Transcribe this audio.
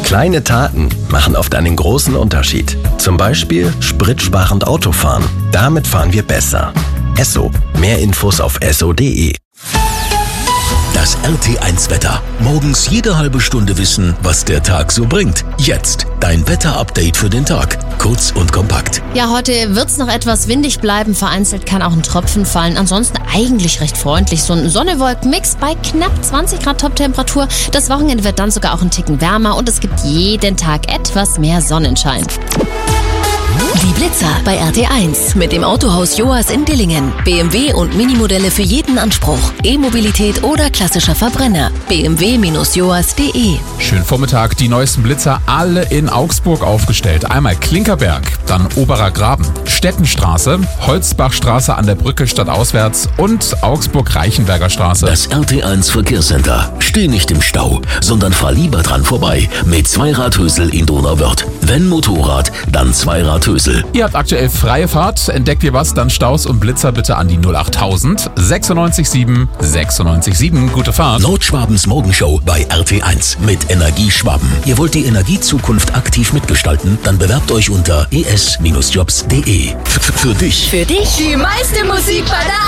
Kleine Taten machen oft einen großen Unterschied. Zum Beispiel spritsparend Autofahren. Damit fahren wir besser. Esso. Mehr Infos auf esso.de. Das RT1-Wetter. Morgens jede halbe Stunde wissen, was der Tag so bringt. Jetzt dein Wetter-Update für den Tag. Kurz und kompakt. Ja, heute wird's noch etwas windig bleiben. Vereinzelt kann auch ein Tropfen fallen. Ansonsten eigentlich recht freundlich. So ein Sonne-Wolken-Mix bei knapp 20 Grad Toptemperatur. Das Wochenende wird dann sogar auch ein Ticken wärmer und es gibt jeden Tag etwas mehr Sonnenschein. Die Blitzer bei RT1 mit dem Autohaus Joas in Dillingen. BMW und Minimodelle für jeden Anspruch. E-Mobilität oder klassischer Verbrenner. bmw-joas.de. Schönen Vormittag, die neuesten Blitzer alle in Augsburg aufgestellt. Einmal Klinkerberg, dann Oberer Graben, Stettenstraße, Holzbachstraße an der Brücke stadtauswärts und Augsburg-Reichenberger Straße. Das RT1 Verkehrscenter. Steh nicht im Stau, sondern fahr lieber dran vorbei mit Zweiradhösel in Donauwörth. Wenn Motorrad, dann Zweiradhösel. Ihr habt aktuell freie Fahrt. Entdeckt ihr was, dann Staus und Blitzer bitte an die 08000 967 967. Gute Fahrt. Nordschwabens Morgenshow bei RT1 mit Energieschwaben. Ihr wollt die Energiezukunft aktiv mitgestalten? Dann bewerbt euch unter es-jobs.de. Für dich. Für dich Die meiste Musik bei der